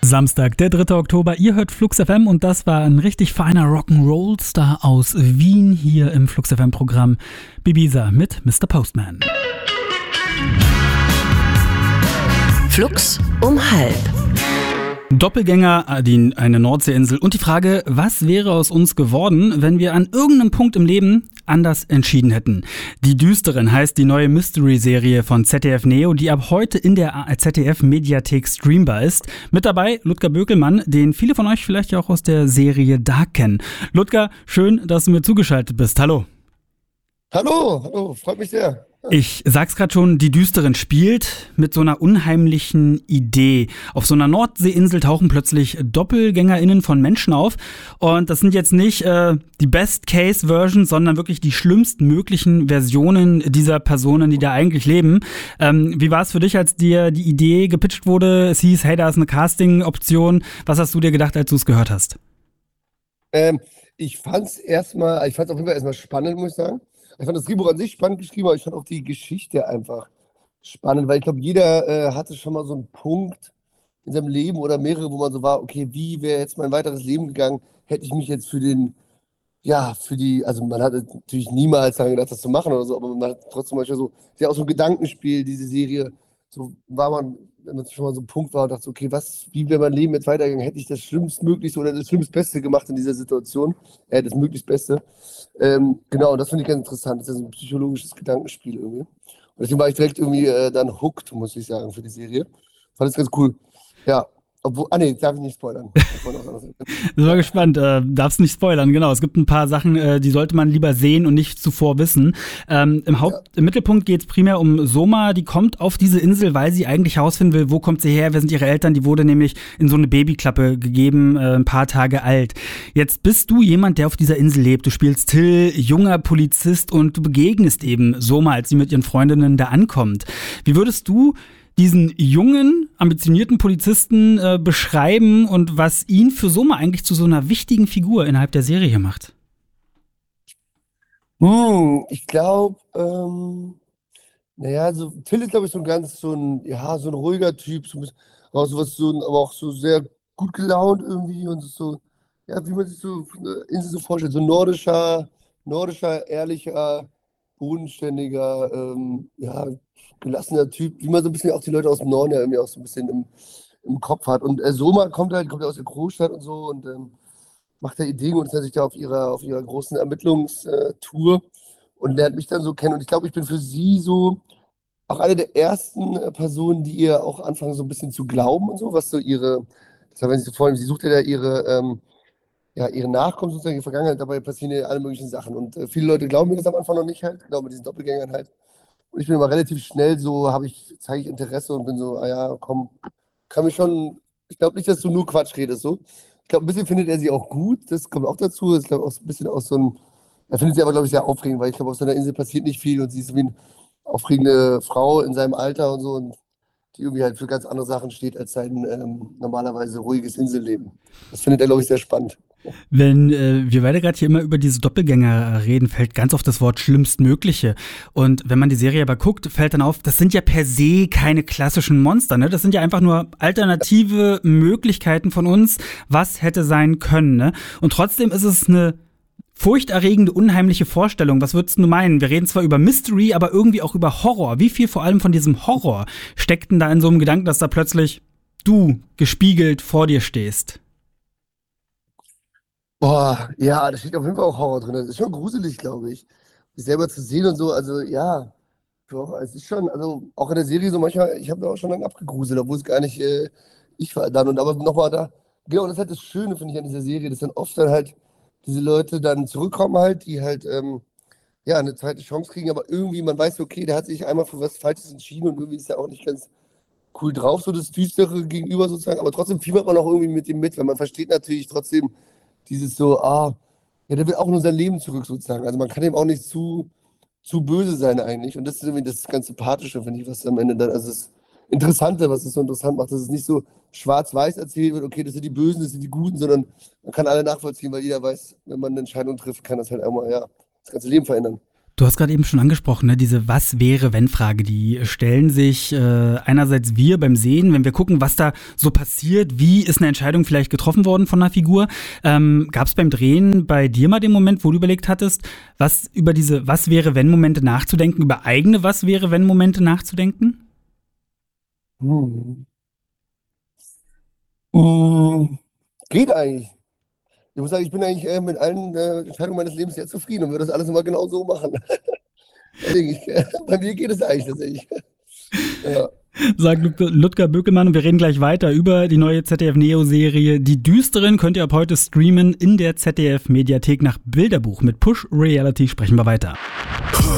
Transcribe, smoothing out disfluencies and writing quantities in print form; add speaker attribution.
Speaker 1: Samstag, der 3. Oktober. Ihr hört Flux FM und das war ein richtig feiner Rock'n'Roll-Star aus Wien hier im Flux FM-Programm Ibiza mit Mr. Postman.
Speaker 2: Flux um halb.
Speaker 1: Doppelgänger, eine Nordseeinsel und die Frage, was wäre aus uns geworden, wenn wir an irgendeinem Punkt im Leben anders entschieden hätten. Die Düsteren heißt die neue Mystery-Serie von ZDF Neo, die ab heute in der ZDF-Mediathek streambar ist. Mit dabei Ludger Bökelmann, den viele von euch vielleicht ja auch aus der Serie Dark kennen. Ludger, schön, dass du mir zugeschaltet bist. Hallo.
Speaker 3: Hallo, freut mich sehr.
Speaker 1: Ich sag's gerade schon, die Düsteren spielt mit so einer unheimlichen Idee. Auf so einer Nordseeinsel tauchen plötzlich DoppelgängerInnen von Menschen auf. Und das sind jetzt nicht die Best-Case-Version, sondern wirklich die schlimmstmöglichen Versionen dieser Personen, die da eigentlich leben. Wie war es für dich, als dir die Idee gepitcht wurde? Es hieß, hey, da ist eine Casting-Option. Was hast du dir gedacht, als du es gehört hast?
Speaker 3: Ich fand's auf jeden Fall erstmal spannend, muss ich sagen. Ich fand das Drehbuch an sich spannend geschrieben, aber ich fand auch die Geschichte einfach spannend, weil ich glaube, jeder hatte schon mal so einen Punkt in seinem Leben oder mehrere, wo man so war, okay, wie wäre jetzt mein weiteres Leben gegangen, hätte ich mich jetzt also man hat natürlich niemals daran gedacht, das zu machen oder so, aber man hat trotzdem manchmal so, ist ja auch so ein Gedankenspiel, diese Serie, so war man, wenn man schon mal so ein Punkt war und dachte, okay, wie wäre mein Leben jetzt weitergegangen, hätte ich das Schlimmstmöglichste oder das Schlimmstbeste gemacht in dieser Situation, das möglichst Beste. Genau, und das finde ich ganz interessant, das ist ja so ein psychologisches Gedankenspiel irgendwie. Und deswegen war ich direkt irgendwie dann hooked, muss ich sagen, für die Serie. Fand es ganz cool. Ja. Darf ich nicht spoilern.
Speaker 1: Ich war gespannt, darfst nicht spoilern, genau. Es gibt ein paar Sachen, die sollte man lieber sehen und nicht zuvor wissen. Im Mittelpunkt geht es primär um Soma, die kommt auf diese Insel, weil sie eigentlich herausfinden will, wo kommt sie her, wer sind ihre Eltern, die wurde nämlich in so eine Babyklappe gegeben, ein paar Tage alt. Jetzt bist du jemand, der auf dieser Insel lebt, du spielst Till, junger Polizist und du begegnest eben Soma, als sie mit ihren Freundinnen da ankommt. Wie würdest du diesen jungen, ambitionierten Polizisten beschreiben und was ihn für Soma eigentlich zu so einer wichtigen Figur innerhalb der Serie macht?
Speaker 3: Ich glaube, so Till ist, glaube ich, so ein ruhiger Typ, aber auch so sehr gut gelaunt irgendwie und so, ja, wie man sich so eine Insel so vorstellt, so nordischer, ehrlicher, bodenständiger, gelassener Typ, wie man so ein bisschen auch die Leute aus dem Norden ja irgendwie auch so ein bisschen im Kopf hat. Und Soma kommt ja aus der Großstadt und so und macht da Ideen und ist natürlich da auf ihrer großen Ermittlungstour und lernt mich dann so kennen. Und ich glaube, ich bin für sie so auch eine der ersten Personen, die ihr auch anfangen, so ein bisschen zu glauben und so, was so sie sucht ja ihre Nachkommen sozusagen, ihre Vergangenheit, dabei passieren ja alle möglichen Sachen. Und viele Leute glauben mir das am Anfang noch nicht halt, glauben mit diesen Doppelgängern halt. Und ich bin immer relativ schnell so, zeige ich Interesse und bin so, komm, kann mich schon, ich glaube nicht, dass du nur Quatsch redest, so. Ich glaube, ein bisschen findet er sie auch gut, das kommt auch dazu. Ich glaube auch so ein bisschen er findet sie aber, glaube ich, sehr aufregend, weil ich glaube, auf so einer Insel passiert nicht viel und sie ist so wie eine aufregende Frau in seinem Alter und so und die irgendwie halt für ganz andere Sachen steht als sein normalerweise ruhiges Inselleben. Das findet er, glaube ich, sehr spannend.
Speaker 1: Wenn wir beide gerade hier immer über diese Doppelgänger reden, fällt ganz oft das Wort Schlimmstmögliche. Und wenn man die Serie aber guckt, fällt dann auf, das sind ja per se keine klassischen Monster, ne? Das sind ja einfach nur alternative Möglichkeiten von uns, was hätte sein können, ne? Und trotzdem ist es eine furchterregende, unheimliche Vorstellung. Was würdest du meinen? Wir reden zwar über Mystery, aber irgendwie auch über Horror. Wie viel vor allem von diesem Horror steckt denn da in so einem Gedanken, dass da plötzlich du gespiegelt vor dir stehst?
Speaker 3: Boah, ja, da steht auf jeden Fall auch Horror drin. Das ist schon gruselig, glaube ich. Sich selber zu sehen und so, also ja, doch, es ist schon, also auch in der Serie so manchmal, ich habe da auch schon lange abgegruselt, obwohl es gar nicht ich war dann. Und aber nochmal da, genau, das ist halt das Schöne, finde ich, an dieser Serie, dass dann oft dann halt diese Leute dann zurückkommen halt, die halt, eine zweite Chance kriegen, aber irgendwie, man weiß, okay, der hat sich einmal für was Falsches entschieden und irgendwie ist er auch nicht ganz cool drauf, so das Düstere gegenüber sozusagen, aber trotzdem fiebert man auch irgendwie mit dem mit, weil man versteht natürlich trotzdem dieses so, der will auch nur sein Leben zurück sozusagen. Also man kann ihm auch nicht zu böse sein eigentlich. Und das ist irgendwie das ganz Sympathische, finde ich, was am Ende dann, also das Interessante, was es so interessant macht, dass es nicht so schwarz-weiß erzählt wird, okay, das sind die Bösen, das sind die Guten, sondern man kann alle nachvollziehen, weil jeder weiß, wenn man eine Entscheidung trifft, kann das halt auch mal, das ganze Leben verändern.
Speaker 1: Du hast gerade eben schon angesprochen, ne, diese Was-wäre-wenn-Frage, die stellen sich einerseits wir beim Sehen, wenn wir gucken, was da so passiert, wie ist eine Entscheidung vielleicht getroffen worden von einer Figur. Gab es beim Drehen bei dir mal den Moment, wo du überlegt hattest, was über diese Was-wäre-wenn-Momente nachzudenken, über eigene Was-wäre-wenn-Momente nachzudenken?
Speaker 3: Hm. Hm. Geht eigentlich. Ich muss sagen, ich bin eigentlich mit allen Entscheidungen meines Lebens sehr zufrieden und würde das alles immer genau so machen. Deswegen, bei mir geht es eigentlich tatsächlich. Ja.
Speaker 1: Sagt Ludger Bökelmann, und wir reden gleich weiter über die neue ZDF-Neo-Serie Die Düsteren. Könnt ihr ab heute streamen in der ZDF-Mediathek. Nach Bilderbuch mit Push Reality sprechen wir weiter.